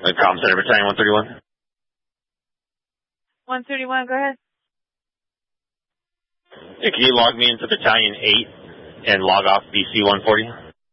Comm Center Battalion 131. 131, go ahead. Hey, can you log me into Battalion 8 and log off BC 140?